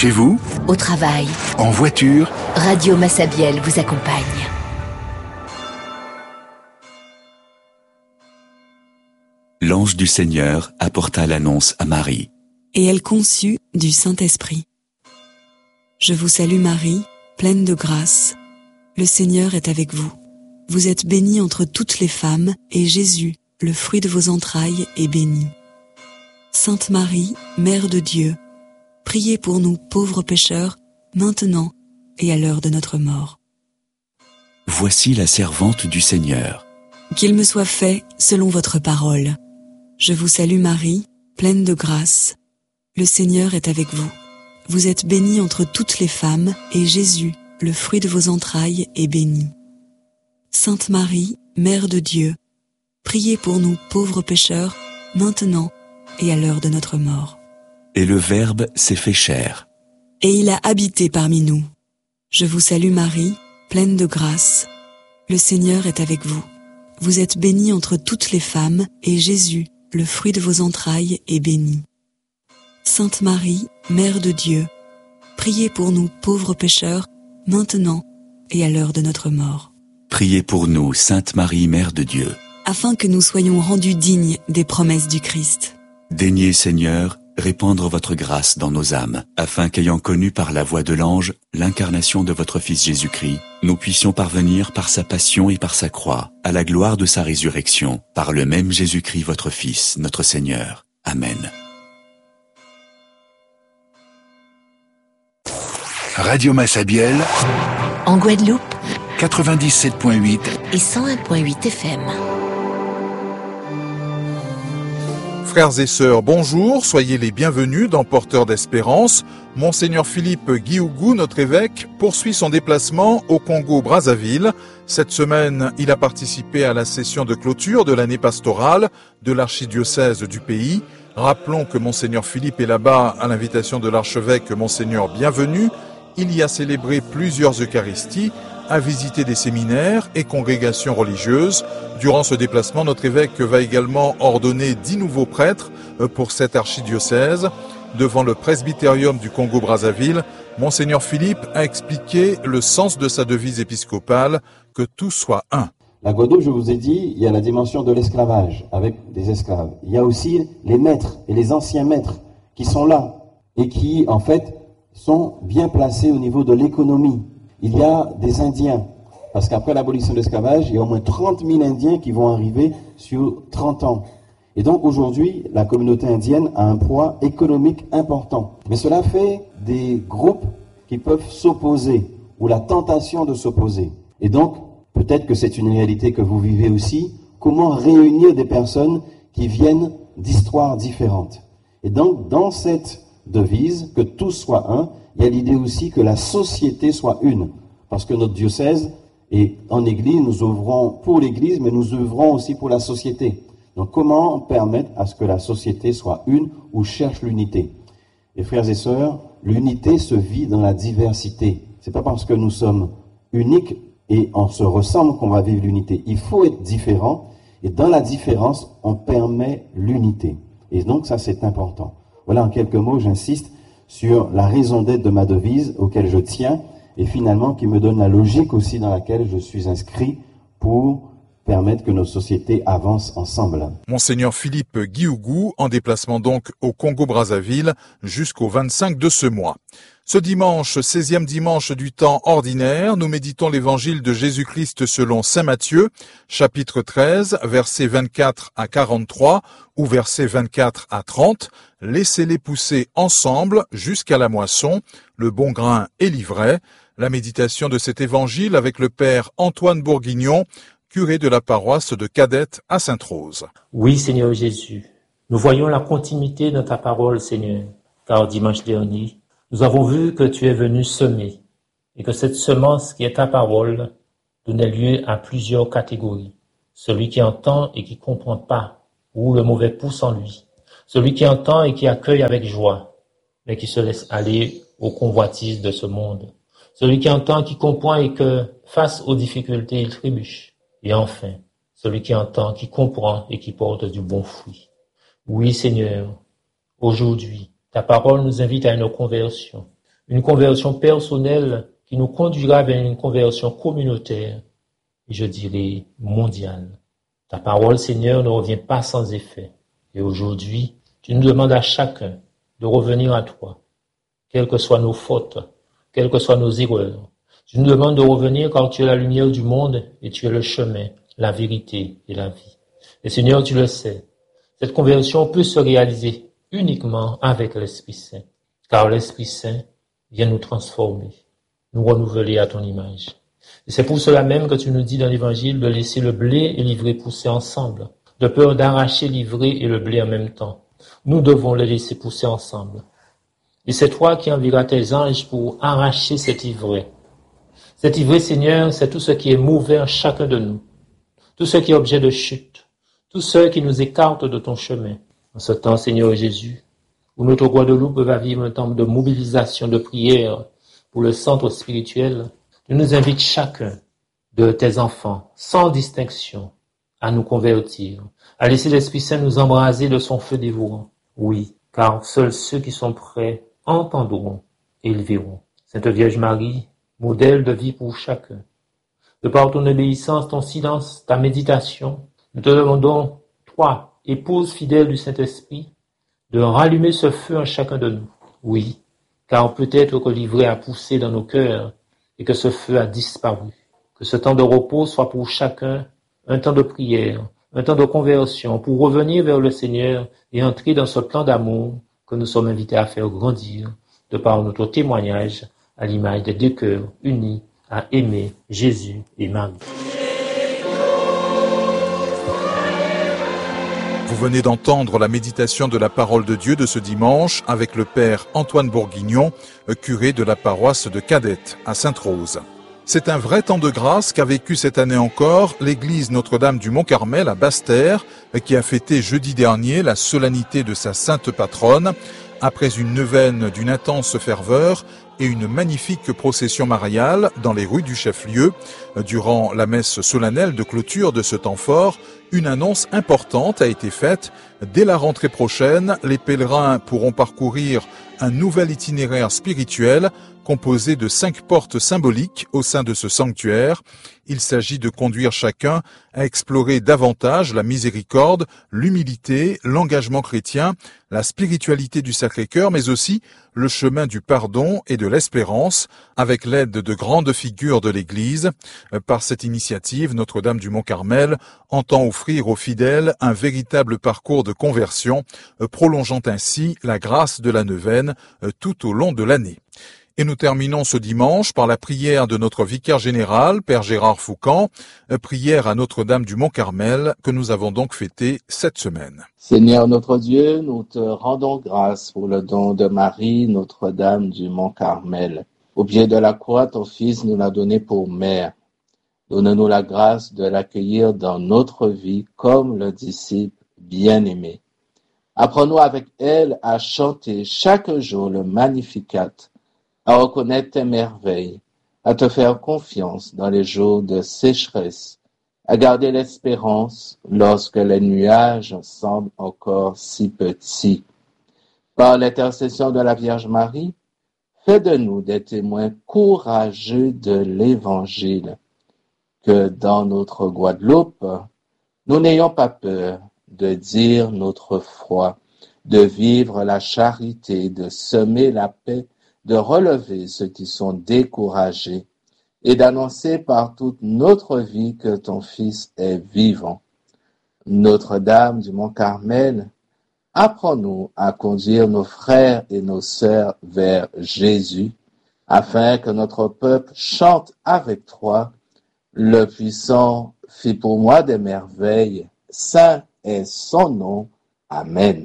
Chez vous, au travail, en voiture, Radio Massabielle vous accompagne. L'ange du Seigneur apporta l'annonce à Marie. Et elle conçut du Saint-Esprit. Je vous salue Marie, pleine de grâce. Le Seigneur est avec vous. Vous êtes bénie entre toutes les femmes, et Jésus, le fruit de vos entrailles, est béni. Sainte Marie, Mère de Dieu, priez pour nous pauvres pécheurs, maintenant et à l'heure de notre mort. Voici la servante du Seigneur. Qu'il me soit fait selon votre parole. Je vous salue Marie, pleine de grâce. Le Seigneur est avec vous. Vous êtes bénie entre toutes les femmes, et Jésus, le fruit de vos entrailles, est béni. Sainte Marie, Mère de Dieu, priez pour nous pauvres pécheurs, maintenant et à l'heure de notre mort. Et le Verbe s'est fait chair. Et il a habité parmi nous. Je vous salue Marie, pleine de grâce. Le Seigneur est avec vous. Vous êtes bénie entre toutes les femmes, et Jésus, le fruit de vos entrailles, est béni. Sainte Marie, Mère de Dieu, priez pour nous pauvres pécheurs, maintenant et à l'heure de notre mort. Priez pour nous, Sainte Marie, Mère de Dieu. Afin que nous soyons rendus dignes des promesses du Christ. Daignez, Seigneur, répandre votre grâce dans nos âmes, afin qu'ayant connu par la voix de l'ange l'incarnation de votre Fils Jésus-Christ, nous puissions parvenir par sa passion et par sa croix, à la gloire de sa résurrection, par le même Jésus-Christ votre Fils, notre Seigneur. Amen. Radio Massabielle, En Guadeloupe 97.8 et 101.8 FM. Frères et sœurs, bonjour, soyez les bienvenus dans Porteurs d'Espérance. Monseigneur Philippe Guiougou, notre évêque, poursuit son déplacement au Congo-Brazzaville. Cette semaine, il a participé à la session de clôture de l'année pastorale de l'archidiocèse du pays. Rappelons que Monseigneur Philippe est là-bas à l'invitation de l'archevêque Monseigneur Bienvenu. Il y a célébré plusieurs Eucharisties, a visité des séminaires et congrégations religieuses. Durant ce déplacement, notre évêque va également ordonner 10 nouveaux prêtres pour cet archidiocèse. Devant le presbytérium du Congo-Brazzaville, Monseigneur Philippe a expliqué le sens de sa devise épiscopale, que tout soit un. La Guadeloupe, je vous ai dit, il y a la dimension de l'esclavage avec des esclaves. Il y a aussi les maîtres et les anciens maîtres qui sont là et qui, en fait, sont bien placés au niveau de l'économie. Il y a des Indiens, parce qu'après l'abolition de l'esclavage, il y a au moins 30 000 Indiens qui vont arriver sur 30 ans. Et donc aujourd'hui, la communauté indienne a un poids économique important. Mais cela fait des groupes qui peuvent s'opposer, ou la tentation de s'opposer. Et donc, peut-être que c'est une réalité que vous vivez aussi, comment réunir des personnes qui viennent d'histoires différentes. Et donc, dans cette devise, que tout soit un, il y a l'idée aussi que la société soit une. Parce que notre diocèse, et en Église, nous œuvrons pour l'Église, mais nous œuvrons aussi pour la société. Donc comment permettre à ce que la société soit une ou cherche l'unité? Et frères et sœurs, l'unité se vit dans la diversité. C'est pas parce que nous sommes uniques et on se ressemble qu'on va vivre l'unité. Il faut être différent, et dans la différence, on permet l'unité. Et donc ça, c'est important. Voilà, en quelques mots, j'insiste sur la raison d'être de ma devise, auquel je tiens, et finalement qui me donne la logique aussi dans laquelle je suis inscrit pour permettre que nos sociétés avancent ensemble. Monseigneur Philippe Guiougou, en déplacement donc au Congo-Brazzaville jusqu'au 25 de ce mois. Ce dimanche, 16e dimanche du temps ordinaire, nous méditons l'évangile de Jésus-Christ selon saint Matthieu, chapitre 13, versets 24 à 43 ou versets 24 à 30. Laissez-les pousser ensemble jusqu'à la moisson, le bon grain est l'ivraie. La méditation de cet évangile avec le père Antoine Bourguignon, curé de la paroisse de Cadette à Sainte-Rose. Oui, Seigneur Jésus, nous voyons la continuité de ta parole, Seigneur, car dimanche dernier, nous avons vu que tu es venu semer et que cette semence qui est ta parole donnait lieu à plusieurs catégories. Celui qui entend et qui comprend pas, où le mauvais pousse en lui. Celui qui entend et qui accueille avec joie, mais qui se laisse aller aux convoitises de ce monde. Celui qui entend et qui comprend et que, face aux difficultés, il trébuche. Et enfin, celui qui entend, qui comprend et qui porte du bon fruit. Oui, Seigneur, aujourd'hui, ta parole nous invite à une conversion. une conversion personnelle qui nous conduira vers une conversion communautaire, et je dirais mondiale. Ta parole, Seigneur, ne revient pas sans effet. Et aujourd'hui, tu nous demandes à chacun de revenir à toi, quelles que soient nos fautes, quelles que soient nos erreurs. Tu nous demandes de revenir car tu es la lumière du monde et tu es le chemin, la vérité et la vie. Et Seigneur, tu le sais, cette conversion peut se réaliser uniquement avec l'Esprit Saint, car l'Esprit Saint vient nous transformer, nous renouveler à ton image. Et c'est pour cela même que tu nous dis dans l'Évangile de laisser le blé et l'ivraie pousser ensemble, de peur d'arracher l'ivraie et le blé en même temps. Nous devons les laisser pousser ensemble. Et c'est toi qui enverras tes anges pour arracher cette ivraie. Cette ivraie, Seigneur, c'est tout ce qui est mauvais en chacun de nous, tout ce qui est objet de chute, tout ce qui nous écarte de ton chemin. En ce temps, Seigneur Jésus, où notre Guadeloupe va vivre un temps de mobilisation, de prière pour le centre spirituel, tu nous invites chacun de tes enfants, sans distinction, à nous convertir, à laisser l'Esprit Saint nous embraser de son feu dévorant. Oui, car seuls ceux qui sont prêts entendront et ils verront. Sainte Vierge Marie, modèle de vie pour chacun. De par ton obéissance, ton silence, ta méditation, nous te demandons, toi, épouse fidèle du Saint-Esprit, de rallumer ce feu en chacun de nous. Oui, car peut-être que l'ivraie a poussé dans nos cœurs et que ce feu a disparu. Que ce temps de repos soit pour chacun un temps de prière, un temps de conversion pour revenir vers le Seigneur et entrer dans ce plan d'amour que nous sommes invités à faire grandir de par notre témoignage à l'image des deux cœurs unis à aimer Jésus et Marie. Vous venez d'entendre la méditation de la parole de Dieu de ce dimanche avec le père Antoine Bourguignon, curé de la paroisse de Cadette à Sainte-Rose. C'est un vrai temps de grâce qu'a vécu cette année encore l'église Notre-Dame du Mont-Carmel à Basse-Terre, qui a fêté jeudi dernier la solennité de sa sainte patronne, après une neuvaine d'une intense ferveur et une magnifique procession mariale dans les rues du chef-lieu. Durant la messe solennelle de clôture de ce temps fort, une annonce importante a été faite. Dès la rentrée prochaine, les pèlerins pourront parcourir un nouvel itinéraire spirituel composé de 5 portes symboliques au sein de ce sanctuaire. Il s'agit de conduire chacun à explorer davantage la miséricorde, l'humilité, l'engagement chrétien, la spiritualité du Sacré-Cœur, mais aussi le chemin du pardon et de l'espérance, avec l'aide de grandes figures de l'Église. Par cette initiative, Notre-Dame du Mont-Carmel entend offrir aux fidèles un véritable parcours de conversion, prolongeant ainsi la grâce de la neuvaine tout au long de l'année. Et nous terminons ce dimanche par la prière de notre vicaire général, Père Gérard Foucan, prière à Notre-Dame du Mont-Carmel que nous avons donc fêtée cette semaine. Seigneur notre Dieu, nous te rendons grâce pour le don de Marie, Notre-Dame du Mont-Carmel. Au pied de la croix, ton Fils nous l'a donné pour mère. Donne-nous la grâce de l'accueillir dans notre vie comme le disciple bien-aimé. Apprends-nous avec elle à chanter chaque jour le Magnificat, à reconnaître tes merveilles, à te faire confiance dans les jours de sécheresse, à garder l'espérance lorsque les nuages semblent encore si petits. Par l'intercession de la Vierge Marie, fais de nous des témoins courageux de l'Évangile, que dans notre Guadeloupe, nous n'ayons pas peur de dire notre foi, de vivre la charité, de semer la paix, de relever ceux qui sont découragés et d'annoncer par toute notre vie que ton Fils est vivant. Notre-Dame du Mont-Carmel, apprends-nous à conduire nos frères et nos sœurs vers Jésus, afin que notre peuple chante avec toi. Le puissant fit pour moi des merveilles, saint est son nom. Amen.